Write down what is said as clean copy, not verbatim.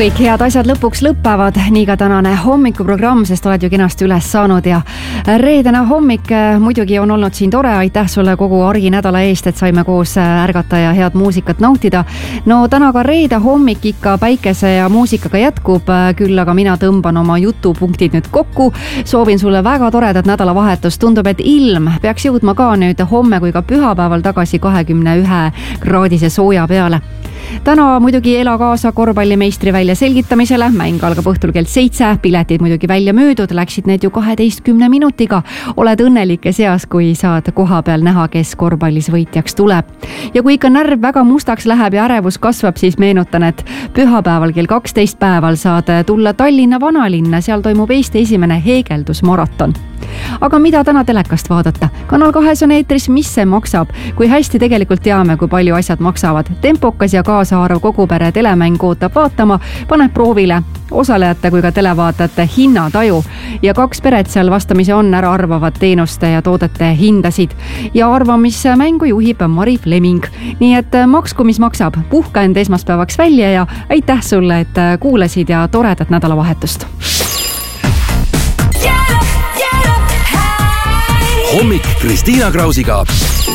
Kõik head asjad lõpuks lõpevad, nii ka tänane hommikuprogramm, sest oled ju kenasti üles saanud ja reedene hommik muidugi on olnud siin tore. Aitäh sulle kogu arginädala eest, et saime koos ärgata ja head muusikat nautida. No täna ka reede hommik ikka päikese ja muusikaga jätkub, küll aga mina tõmban oma jutupunktid nüüd kokku. Soovin sulle väga toredat nädalavahetust. Tundub, et ilm peaks jõudma ka nüüd homme kui ka pühapäeval tagasi 21 kraadise sooja peale. Täna muidugi ela kaasa korvpallimeistri välja selgitamisele. Mäng algab õhtul kell 7, piletid muidugi välja müüdud, läksid need ju 12 minutiga. Oled õnnelike seas, kui saad koha peal näha, kes korvpallis võitjaks tuleb. Ja kui ikka närv väga mustaks läheb ja ärevus kasvab, siis meenutan, et pühapäeval kell 12 päeval saad tulla Tallinna vanalinna, seal toimub Eesti esimene heegeldusmaraton. Aga mida täna telekast vaadata? Kanal 2 on eetris Mis see maksab? Kui hästi tegelikult teame, kui palju asjad maksavad. Tempokas ja kaasaarv kogu pere telemäng ootab vaatama, paneb proovile osalejate kui ka televaatajate hinnataju. Ja 2 peret seal vastamise on, ära arvavad teenuste ja toodete hindasid. Ja arvamismängu juhib Mari Fleming. Nii et maksku mis maksab, puhka end esmaspäevaks välja ja aitäh sulle, et kuulasid ja toredat nädalavahetust. Hommik Kristiina Krausiga.